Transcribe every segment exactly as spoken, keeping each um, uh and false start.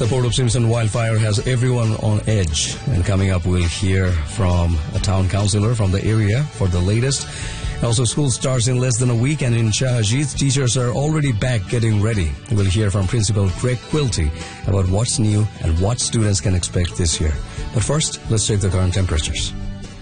The Port of Simpson wildfire has everyone on edge. And coming up, we'll hear from a town councillor from the area for the latest. Also, school starts in less than a week, and in Shahajit, teachers are already back getting ready. We'll hear from Principal Greg Quilty about what's new and what students can expect this year. But first, let's check the current temperatures.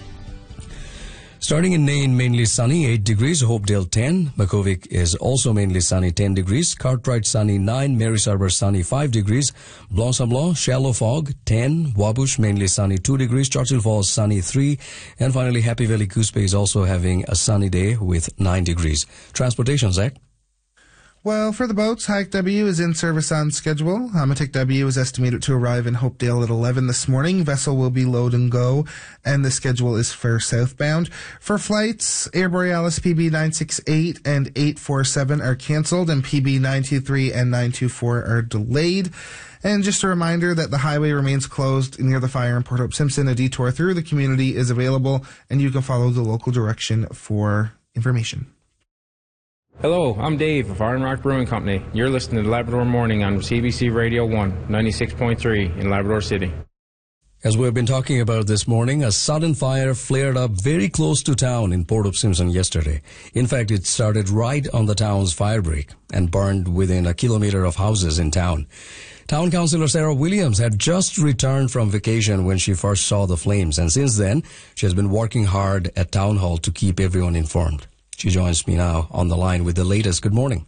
Starting in Nain, mainly sunny, eight degrees. Hopedale, ten. Makhovik is also mainly sunny, ten degrees. Cartwright, sunny, nine. Mary's Harbour, sunny, five degrees. Blanc-Sablon, shallow fog, ten. Wabush, mainly sunny, two degrees. Churchill Falls, sunny, three. And finally, Happy Valley Coospe is also having a sunny day with nine degrees. Transportation, Zach? Well, for the boats, Hayek W is in service on schedule. Amatik W is estimated to arrive in Hopedale at eleven this morning. Vessel will be load and go, and the schedule is for southbound. For flights, Air Borealis P B nine six eight and eight four seven are canceled, and P B nine two three and nine two four are delayed. And just a reminder that the highway remains closed near the fire in Port Hope Simpson. A detour through the community is available, and you can follow the local direction for information. Hello, I'm Dave of Iron Rock Brewing Company. You're listening to Labrador Morning on C B C Radio one, ninety-six point three in Labrador City. As we've been talking about this morning, a sudden fire flared up very close to town in Port of Simpson yesterday. In fact, it started right on the town's fire break and burned within a kilometer of houses in town. Town Councillor Sarah Williams had just returned from vacation when she first saw the flames, and since then, she has been working hard at Town Hall to keep everyone informed. She joins me now on the line with the latest. Good morning.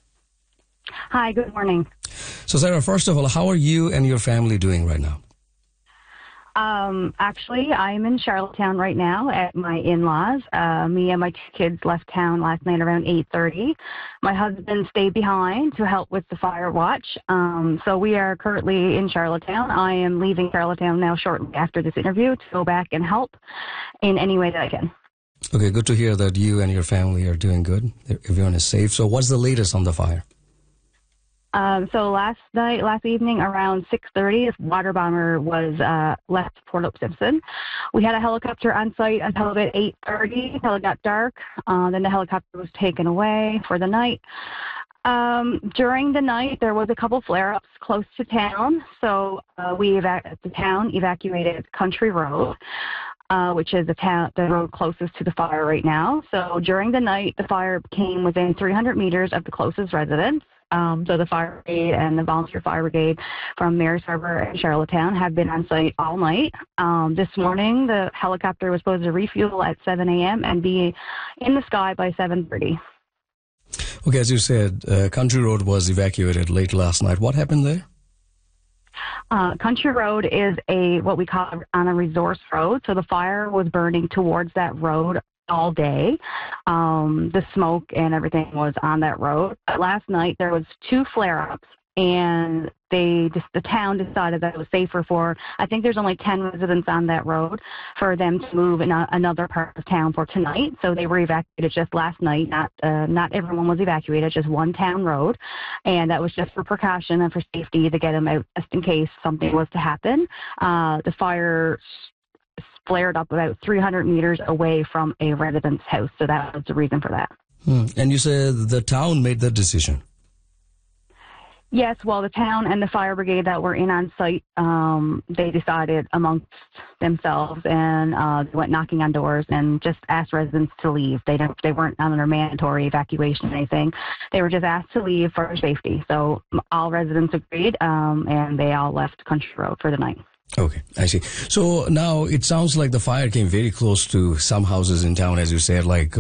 Hi, good morning. So, Sarah, first of all, how are you and your family doing right now? Um, actually, I'm in Charlottetown right now at my in-laws. Uh, me and my two kids left town last night around eight thirty. My husband stayed behind to help with the fire watch. Um, so we are currently in Charlottetown. I am leaving Charlottetown now shortly after this interview to go back and help in any way that I can. Okay, good to hear that you and your family are doing good. Everyone is safe. So what's the latest on the fire? Um, so last night, last evening around six thirty, this water bomber was uh, left Port Hope Simpson. We had a helicopter on site until about eight thirty, until it got dark. Uh, then the helicopter was taken away for the night. Um, during the night, there was a couple flare-ups close to town. So uh, we, eva- the town evacuated Country Road. Uh, which is the town, the road closest to the fire right now. So during the night, the fire came within three hundred meters of the closest residence. Um, so the fire brigade and the volunteer fire brigade from Mary's Harbour and Charlottetown have been on site all night. Um, this morning, the helicopter was supposed to refuel at seven a.m. and be in the sky by seven thirty. Okay, as you said, uh, Country Road was evacuated late last night. What happened there? Uh, Country Road is a what we call on a resource road. So the fire was burning towards that road all day. Um, the smoke and everything was on that road. But last night there was two flare-ups, and they just the town decided that it was safer for. I think there's only ten residents on that road for them to move in a, another part of town for tonight. So they were evacuated just last night. Not uh, not everyone was evacuated, just one town road, and that was just for precaution and for safety to get them out just in case something was to happen. Uh, the fire flared up about three hundred meters away from a resident's house, so that was the reason for that. Hmm. And you said the town made that decision. Yes, well, the town and the fire brigade that were in on site, um, they decided amongst themselves and uh, went knocking on doors and just asked residents to leave. They don't, they weren't under mandatory evacuation or anything. They were just asked to leave for safety. So all residents agreed, um, and they all left Country Road for the night. Okay, I see. So now it sounds like the fire came very close to some houses in town, as you said, like